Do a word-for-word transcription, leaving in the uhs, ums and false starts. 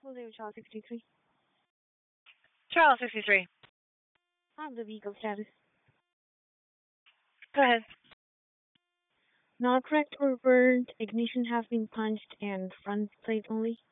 Hello, Charles sixty-three. Charles sixty-three. On the vehicle status. Go ahead. Not cracked or burned. Ignition has been punched and front plate only.